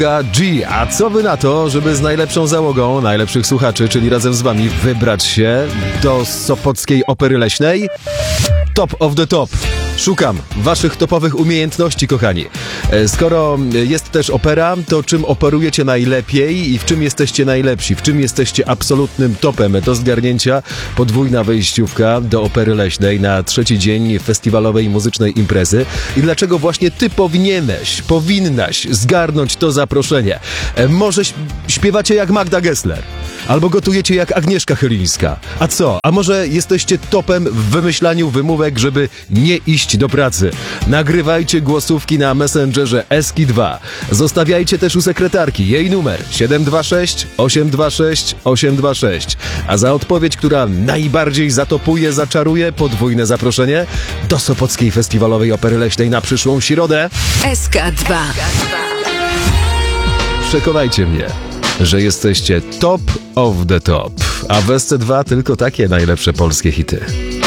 G. A co wy na to, żeby z najlepszą załogą najlepszych słuchaczy, czyli razem z wami, wybrać się do Sopockiej Opery Leśnej? Top of the top. Szukam waszych topowych umiejętności, kochani. Skoro jest też opera, to czym operujecie najlepiej i w czym jesteście najlepsi? W czym jesteście absolutnym topem? Do zgarnięcia podwójna wejściówka do Opery Leśnej na trzeci dzień festiwalowej muzycznej imprezy. I dlaczego właśnie ty powinnaś zgarnąć to zaproszenie? Może śpiewacie jak Magda Gessler? Albo gotujecie jak Agnieszka Chylińska. A co? A może jesteście topem w wymyślaniu wymówek, żeby nie iść do pracy? Nagrywajcie głosówki na Messengerze Eski 2. Zostawiajcie też u sekretarki jej numer 726 826 826. A za odpowiedź, która najbardziej zatopuje, zaczaruje, podwójne zaproszenie do Sopockiej Festiwalowej Opery Leśnej na przyszłą środę. SK2. Przekonajcie mnie, że jesteście top of the top. A w SC2 tylko takie najlepsze polskie hity.